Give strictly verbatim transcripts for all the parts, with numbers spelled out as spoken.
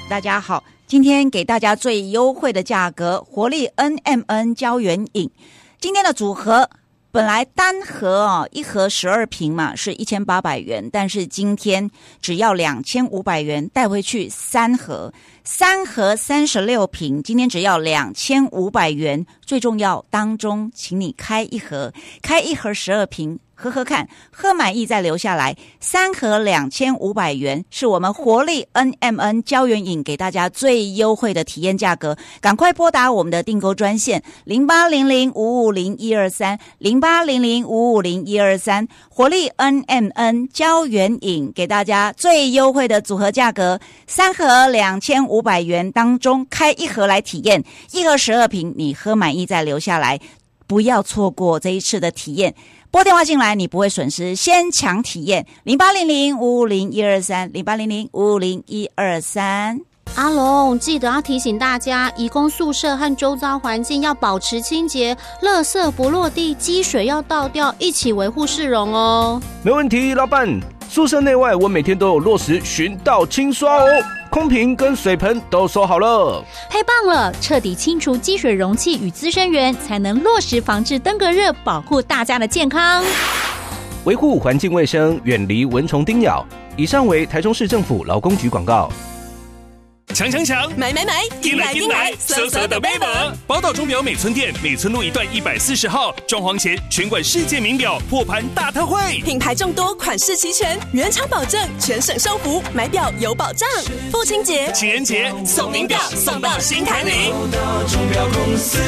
大家好，今天给大家最优惠的价格，活力 N M N 胶原饮。今天的组合本来单盒哦，一盒十二瓶嘛，是一千八百元，但是今天只要两千五百元带回去三盒，三盒三十六瓶，今天只要两千五百元。最重要，当中请你开一盒，开一盒十二瓶。喝喝看，喝满意再留下来。三盒两千五百元，是我们活力 N M N 胶原饮给大家最优惠的体验价格。赶快拨打我们的订购专线零八零零五五零一二三零八零零五五零一二三，活力 N M N 胶原饮给大家最优惠的组合价格，三盒两千五百元当中开一盒来体验，一盒十二瓶，你喝满意再留下来，不要错过这一次的体验。拨电话进来，你不会损失，先抢体验零八零零五五零一二三零八零零五五零一二三。 阿龙，记得要提醒大家，移工宿舍和周遭环境要保持清洁，垃圾不落地，积水要倒掉，一起维护市容哦。 没问题，老板。宿舍内外我每天都有落实巡倒清刷哦，空瓶跟水盆都收好了。 太棒了，彻底清除积水容器与滋生源，才能落实防治登革热，保护大家的健康。 维护环境卫生，远离蚊虫叮咬。以上为台中市政府劳工局广告。 抢抢抢！ 买买买！ 进来进来！嗖嗖的 Baby， 宝岛钟表美村店美村路一段一百四十号，装潢前全馆世界名表破盘大特惠， 品牌众多，款式齐全，原厂保证，全省收服，买表有保障。父亲节、 情人节送名表，送到心坎里。宝岛钟表公司，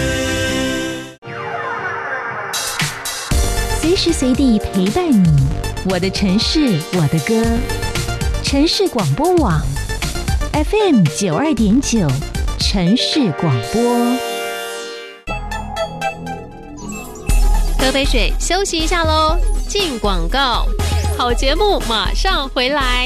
随时随地陪伴你，我的城市，我的歌，城市广播网。F M 九二点九，城市广播。 喝杯水，休息一下喽。进广告，好节目马上回来。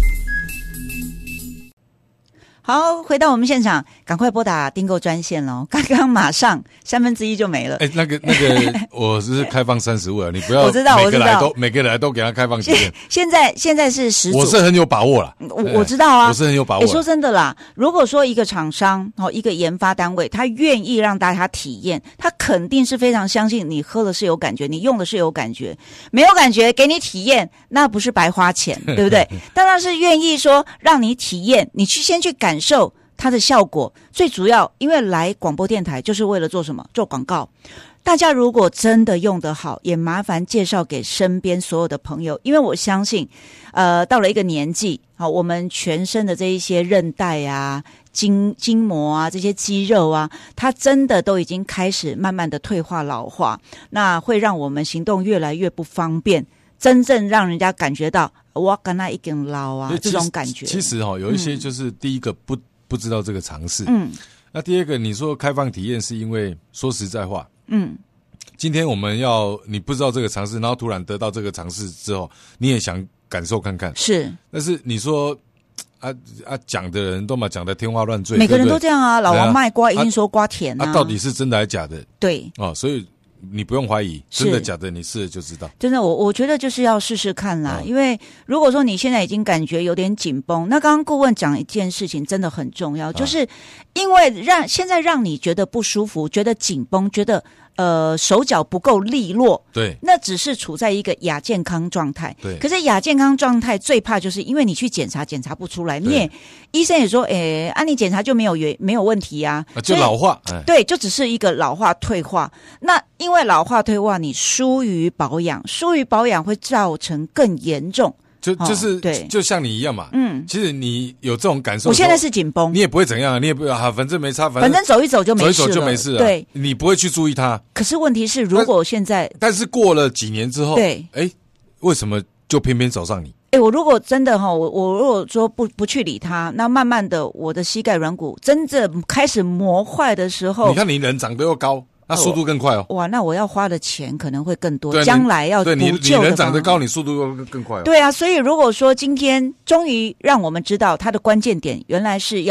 好，回到我们现场，赶快拨打订购专线喽！刚刚马上三分之一就没了。 哎、欸，那个那个，我是开放三十位啊，你不要我知道， 每个来我知道都每个来都给他开放体验。 现在现在是十组， 我是很有把握啦。 我我知道啊， 我是很有把握。 欸、说真的啦，如果说一个厂商哦，一个研发单位，他愿意让大家体验，他肯定是非常相信你喝的是有感觉，你用的是有感觉，没有感觉给你体验，那不是白花钱，对不对？当然是愿意说让你体验，你去先去感受它的效果。最主要因为来广播电台就是为了做什么？做广告。大家如果真的用得好，也麻烦介绍给身边所有的朋友，因为我相信呃，到了一个年纪，好，我们全身的这一些韧带啊、筋筋膜啊、这些肌肉啊，它真的都已经开始慢慢的退化老化，那会让我们行动越来越不方便，真正让人家感觉到我跟他一根老啊这种感觉。 其实哈、哦，有一些就是第一个不、嗯、不知道这个常识，嗯，那第二个你说开放体验是因为说实在话，嗯，今天我们要你不知道这个常识，然后突然得到这个常识之后，你也想感受看看， 是， 但是你说啊啊讲的人都嘛讲的天花乱坠， 每个人都这样啊，老王卖瓜一定说瓜甜啊， 啊到底是真的还是假的？ 对， 哦，所以你不用怀疑，真的假的你试了就知道。 真的，我我觉得就是要试试看啦、哦、因为如果说你现在已经感觉有点紧绷，那刚刚顾问讲一件事情真的很重要，就是因为让现在让你觉得不舒服，觉得紧绷，觉得呃手脚不够利落， 对， 那只是处在一个亚健康状态。 对， 可是亚健康状态最怕就是因为你去检查检查不出来，你也医生也说，诶，啊你检查就没有没有问题啊， 啊就老化，哎， 对，就只是一个老化退化。那因为老化退化，你疏于保养，疏于保养会造成更严重。 就就是、 哦、对， 就像你一样嘛。嗯，其实你有这种感受， 我现在是紧绷， 你也不会怎样啊，你也不啊，反正没差，反正反正走一走就没事了， 走一走就没事了。 对， 你不会去注意它。 可是问题是，如果现在， 但, 但是过了几年之后， 对， 哎，为什么就偏偏找上你？ 哎，我如果真的哈，我我如果说不不去理它，那慢慢的我的膝盖软骨真正开始磨坏的时候， 你看你人长得又高。那速度更快哦！ 哇，那我要花的钱可能会更多，将来要补救的。 对，你你人长得高，你速度又更快哦。 对啊，所以如果说今天终于让我们知道它的关键点，原来是要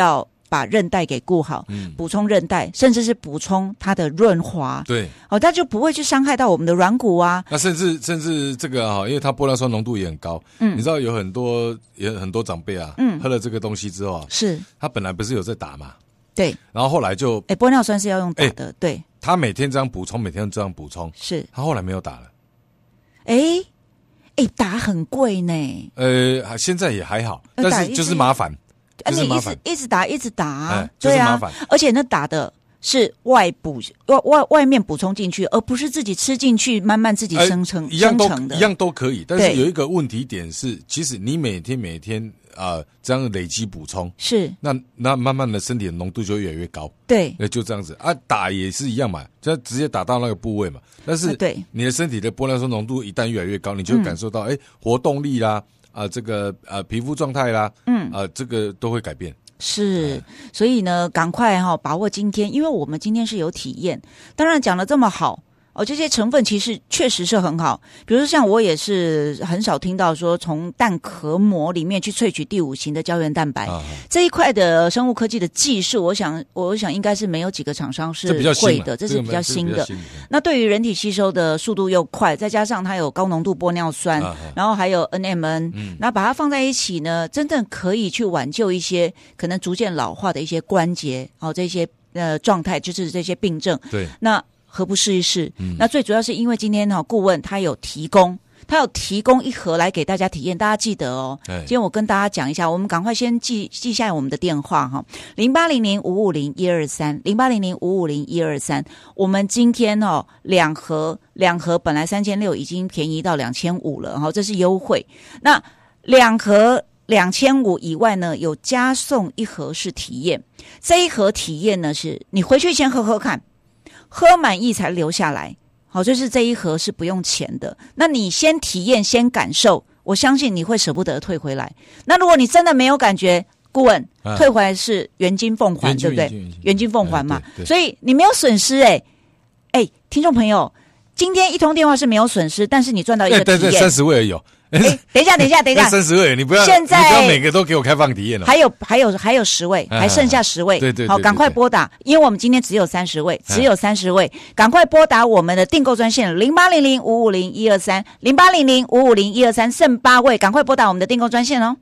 把韧带给顾好， 嗯补充韧带，甚至是补充它的润滑， 对， 哦，它就不会去伤害到我们的软骨啊。 那甚至甚至这个哈，因为它玻尿酸浓度也很高， 嗯你知道有很多也很多长辈啊， 嗯喝了这个东西之后啊， 是， 他本来不是有在打嘛， 对， 然后后来就， 哎，玻尿酸是要用打的，对， 他每天这样补充，每天这样补充， 是， 他后来没有打了。 哎哎，打很贵呢， 呃，现在也还好， 呃打一但是就是麻烦， 啊，你一就是麻烦直，一直打一直打啊哎，就是对啊麻烦， 而且那打的是外补外外外面补充进去，而不是自己吃进去，慢慢自己生成、 呃、一样都生成的， 一样都可以。但是对有一个问题点是，其实你每天每天啊、呃、这样累积补充， 是， 那那慢慢的身体的浓度就越来越高。 对， 那就这样子啊，打也是一样嘛，就直接打到那个部位嘛。但是啊对你的身体的玻尿酸浓度一旦越来越高，你就会感受到哎、嗯、活动力啦，啊、呃、这个呃皮肤状态啦，嗯啊、呃、这个都会改变。 是，所以呢，赶快哈、哦、把握今天，因为我们今天是有体验。当然讲的这么好哦，这些成分其实确实是很好。比如说像我也是很少听到说从蛋壳膜里面去萃取第五型的胶原蛋白、啊、这一块的生物科技的技术，我想我想应该是没有几个厂商是会的，这是比较新的。那对于人体吸收的速度又快，再加上它有高浓度玻尿酸，啊、然后还有 N M N， 嗯，那把它放在一起呢，真正可以去挽救一些可能逐渐老化的一些关节哦，这些呃状态，就是这些病症。 对， 那何不试一试、嗯？那最主要是因为今天哈、哦、顾问他有提供，他有提供一盒来给大家体验，大家记得哦。今天我跟大家讲一下，我们赶快先记记下我们的电话哈，零八零零五五零一二三，零八零零五五零一二三。我们今天哦两盒两盒本来三千六已经便宜到两千五了，哈，这是优惠。那两盒两千五以外呢，有加送一盒是体验，这一盒体验呢是你回去先喝喝看。喝满意才留下来，好，就是这一盒是不用钱的。那你先体验，先感受，我相信你会舍不得退回来。那如果你真的没有感觉，顾问、啊、退回来是原金奉还，对不对？原金奉还嘛，所以你没有损失哎、欸、哎、欸，听众朋友，今天一通电话是没有损失，但是你赚到一个体验， 对对，三十位而已有。 哎，等一下，等一下，等一下， 三十位，你不要， 现在你不要每个都给我开放体验了。 还有，还有，还有十位，还剩下十位， 对对， 好，赶快拨打，因为我们今天只有三十位，只有三十位，赶快拨打我们的订购专线零八零零五五零一二三，零八零零五五零一二三，剩八位，赶快拨打我们的订购专线哦。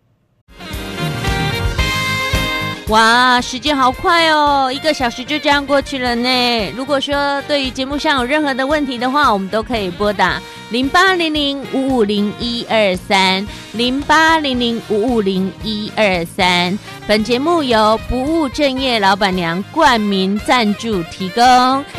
哇，时间好快哦，一个小时就这样过去了呢。如果说对于节目上有任何的问题的话，我们都可以拨打零八零零五五零一二三，零八零零五五零一二三。本节目由不务正业老板娘冠名赞助提供。